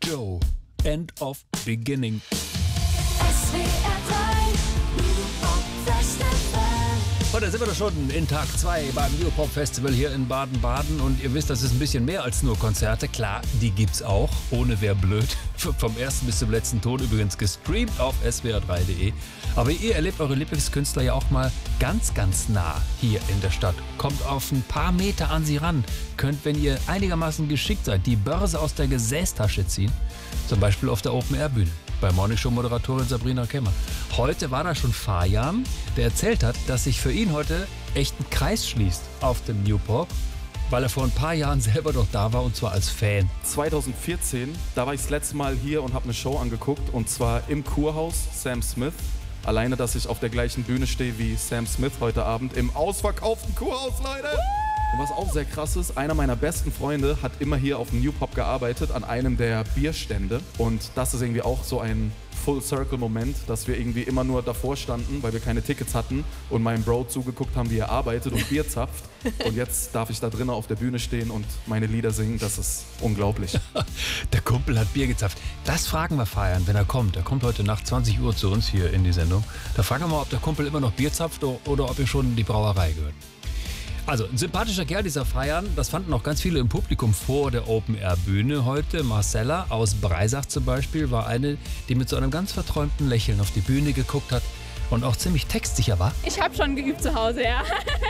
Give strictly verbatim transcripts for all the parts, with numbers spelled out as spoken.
Joe, End of Beginning. S W R drei New-Pop-Festival. Und da sind wir doch schon in Tag zwei beim New-Pop-Festival hier in Baden-Baden. Und ihr wisst, das ist ein bisschen mehr als nur Konzerte. Klar, die gibt's auch. Ohne wär blöd. Vom ersten bis zum letzten Ton übrigens gestreamt auf S W R drei punkt de. Aber ihr erlebt eure Lieblingskünstler ja auch mal ganz, ganz nah hier in der Stadt. Kommt auf ein paar Meter an sie ran. Könnt, wenn ihr einigermaßen geschickt seid, die Börse aus der Gesäßtasche ziehen. Zum Beispiel auf der Open-Air-Bühne. Bei Morningshow-Moderatorin Sabrina Kemmer. Heute war da schon Fajan, der erzählt hat, dass sich für ihn heute echt ein Kreis schließt auf dem New Pop, weil er vor ein paar Jahren selber doch da war und zwar als Fan. zweitausendvierzehn, da war ich das letzte Mal hier und habe eine Show angeguckt und zwar im Kurhaus Sam Smith. Alleine, dass ich auf der gleichen Bühne stehe wie Sam Smith heute Abend im ausverkauften Kurhaus, Leute. Und was auch sehr krass ist, einer meiner besten Freunde hat immer hier auf dem New Pop gearbeitet, an einem der Bierstände. Und das ist irgendwie auch so ein Full-Circle-Moment, dass wir irgendwie immer nur davor standen, weil wir keine Tickets hatten und meinem Bro zugeguckt haben, wie er arbeitet und Bier zapft. Und jetzt darf ich da drinnen auf der Bühne stehen und meine Lieder singen. Das ist unglaublich. Der Kumpel hat Bier gezapft. Das fragen wir Fajan, wenn er kommt. Er kommt heute Nacht zwanzig Uhr zu uns hier in die Sendung. Da fragen wir mal, ob der Kumpel immer noch Bier zapft oder ob er schon in die Brauerei gehört. Also, ein sympathischer Kerl, dieser Fajan. Das fanden auch ganz viele im Publikum vor der Open-Air-Bühne heute. Marcella aus Breisach zum Beispiel war eine, die mit so einem ganz verträumten Lächeln auf die Bühne geguckt hat und auch ziemlich textsicher war. Ich habe schon geübt zu Hause, ja.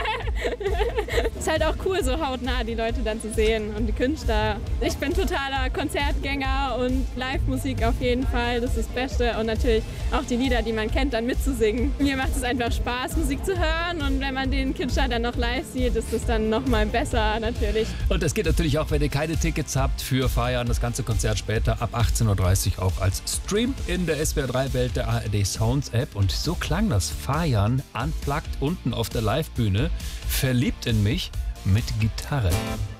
Ist halt auch cool, so hautnah die Leute dann zu sehen und die Künstler. Ich bin totaler Konzertgänger und Live-Musik auf jeden Fall, das ist das Beste. Und natürlich auch die Lieder, die man kennt, dann mitzusingen. Mir macht es einfach Spaß, Musik zu hören und wenn man den Künstler dann noch live sieht, ist es dann noch mal besser natürlich. Und das geht natürlich auch, wenn ihr keine Tickets habt für Fajan, das ganze Konzert später ab achtzehn Uhr dreißig auch als Stream in der S W R drei Welt der A R D Sounds App. Und so klang das Fajan unplugged unten auf der Live-Bühne, verliebt in mich mit Gitarre.